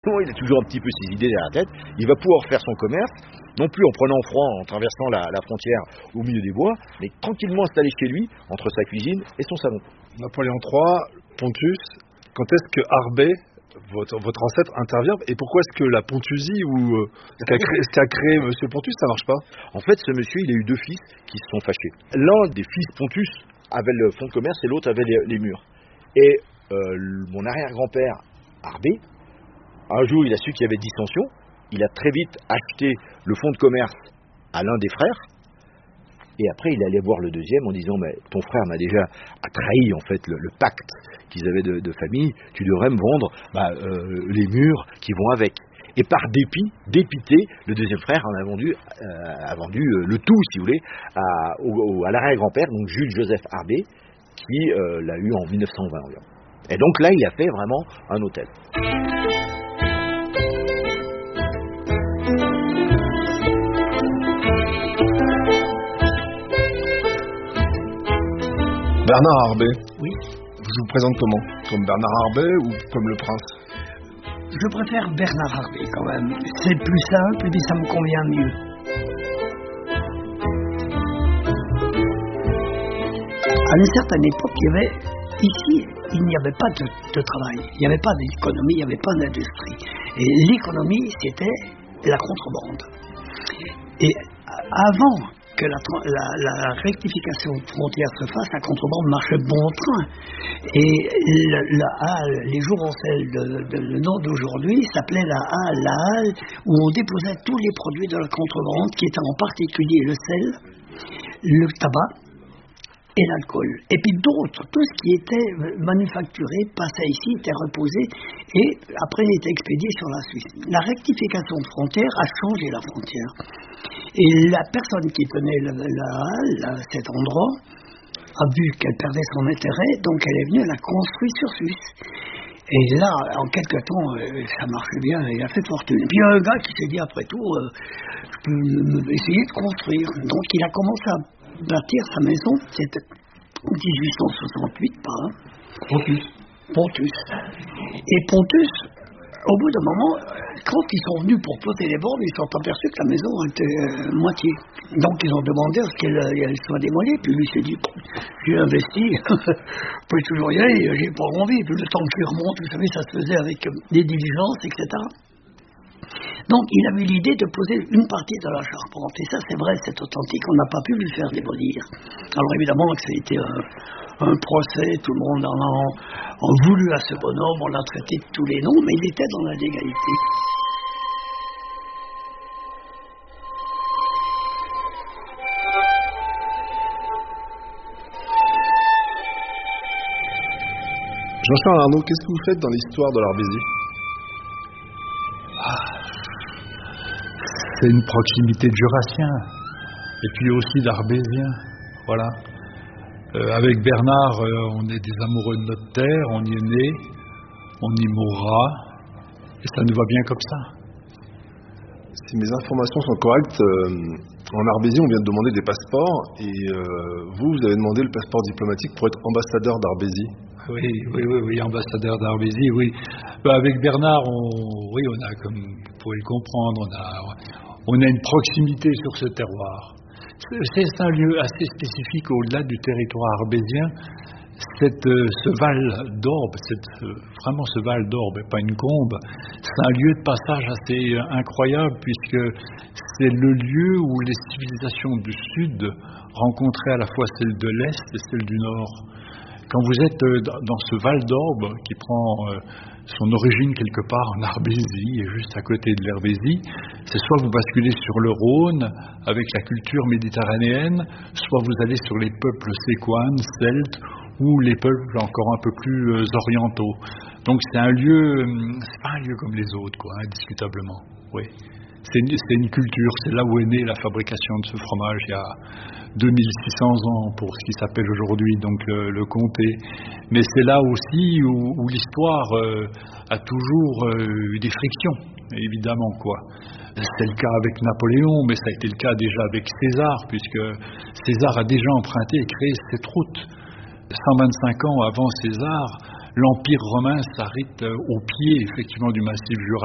il a toujours un petit peu ses idées derrière la tête. Il va pouvoir faire son commerce, non plus en prenant froid, en traversant la frontière au milieu des bois, mais tranquillement installé chez lui, entre sa cuisine et son salon. Napoléon III, Pontus, quand est-ce que Arbé, votre ancêtre, intervient, et pourquoi est-ce que la Pontusie ou ce qu'a créé Monsieur Pontus, ça marche pas? En fait, ce monsieur, il a eu 2 fils qui se sont fâchés. L'un des fils Pontus avait le fonds de commerce et l'autre avait les murs. Et mon arrière-grand-père, Arbé, un jour, il a su qu'il y avait dissension. Il a très vite acheté le fonds de commerce à l'un des frères. Et après, il allait voir le deuxième en disant, mais ton frère m'a déjà trahi en fait le pacte qu'ils avaient de famille. Tu devrais me vendre les murs qui vont avec. Et par dépité, le deuxième frère en a vendu le tout, si vous voulez, à l'arrière-grand-père, donc Jules Joseph Arbé, qui l'a eu en 1920 environ. Et donc là, il a fait vraiment un hôtel. Bernard Arbé. Oui. Je vous présente comment? Comme Bernard Arbé ou comme le prince? Je préfère Bernard Arbé quand même. C'est plus simple et puis ça me convient mieux. À une certaine époque, il n'y avait pas de travail, il n'y avait pas d'économie, il n'y avait pas d'industrie. Et l'économie, c'était la contrebande. Et avant que la rectification frontière se fasse, la contrebande marchait bon train. Et les Jouvencel, le nom d'aujourd'hui, s'appelait la halle, où on déposait tous les produits de la contrebande, qui étaient en particulier le sel, le tabac et l'alcool. Et puis d'autres, tout ce qui était manufacturé passait ici, était reposé, et après il était expédié sur la Suisse. La rectification de frontière a changé la frontière. Et la personne qui tenait la halle, cet endroit, a vu qu'elle perdait son intérêt, donc elle est venue, elle a construit sur Suisse. Et là, en quelque temps, ça marchait bien, il a fait fortune. Et puis il y a un gars qui s'est dit, après tout, je peux essayer de construire. Donc il a commencé à bâtir sa maison, c'était en 1868 par là. Pontus. Et Pontus, au bout d'un moment, quand ils sont venus pour poser les bornes, ils se sont aperçus que la maison était moitié. Donc ils ont demandé à ce qu'elle soit démolie. Puis lui s'est dit, j'ai investi, je peux toujours y aller, j'ai pas envie. Puis le temps qu'il remonte, vous savez, ça se faisait avec des diligences, etc. Donc il a eu l'idée de poser une partie de la charpente. Et ça, c'est vrai, c'est authentique, on n'a pas pu lui faire démolir. Alors évidemment que ça a été un procès, tout le monde en a voulu à ce bonhomme, on l'a traité de tous les noms, mais il était dans la légalité. Jean-Charles Arnaud, qu'est-ce que vous faites dans l'histoire de l'Arbésie? C'est une proximité de Jurassien et puis aussi d'Arbésien, voilà. Avec Bernard, on est des amoureux de notre terre, on y est né, on y mourra, et ça nous va bien comme ça. Si mes informations sont correctes, en Arbésie, on vient de demander des passeports, et vous avez demandé le passeport diplomatique pour être ambassadeur d'Arbésie. Oui, ambassadeur d'Arbésie, oui. Avec Bernard, on a, comme vous pouvez le comprendre, on a une proximité sur ce terroir. C'est un lieu assez spécifique au-delà du territoire arbésien. Ce Val d'Orbe, vraiment ce Val d'Orbe, et pas une combe, c'est un lieu de passage assez incroyable puisque c'est le lieu où les civilisations du Sud rencontraient à la fois celles de l'Est et celles du Nord. Quand vous êtes dans ce Val d'Orbe qui prend son origine quelque part en Arbésie et juste à côté de l'Herbésie, c'est soit vous basculez sur le Rhône avec la culture méditerranéenne, soit vous allez sur les peuples séquanes, celtes ou les peuples encore un peu plus orientaux. Donc c'est un lieu, c'est pas un lieu comme les autres, quoi, indiscutablement. Oui. C'est une culture, c'est là où est née la fabrication de ce fromage il y a 2600 ans pour ce qui s'appelle aujourd'hui donc le comté. Mais c'est là aussi où l'histoire a toujours eu des frictions, évidemment, quoi. C'est le cas avec Napoléon, mais ça a été le cas déjà avec César, puisque César a déjà emprunté et créé cette route. 125 ans avant César, l'Empire romain s'arrête au pied, effectivement, du massif Jura.